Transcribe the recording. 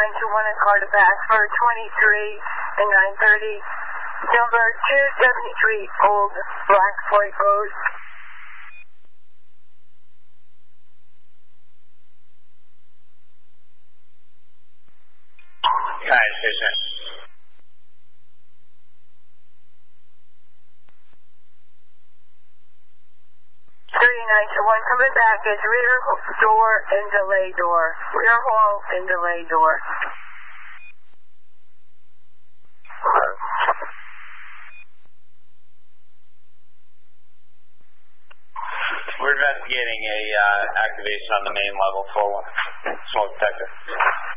921 and car to pass for 23 and 930. Number 273 Old Black Point Road. Alright, station. 3921 coming back is rear door and delay door. Rear hall and delay door. We're investigating a activation on the main level, full smoke detector.